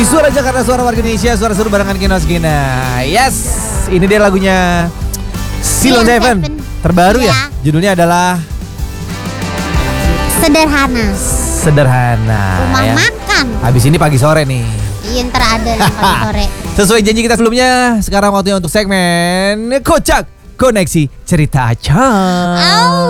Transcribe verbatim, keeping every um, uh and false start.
Suara Jakarta, suara warga Indonesia, suara seru barengan Kinos Gina. Yes, ini dia lagunya Silon Seven terbaru ya. Iya. Judulnya adalah Sederhana. Sederhana. Rumah ya. makan. Habis ini pagi sore nih. Iya, ntar ada yang pagi sore. Sesuai janji kita sebelumnya, sekarang waktunya untuk segmen Kocak Koneksi Cerita Acak. Au.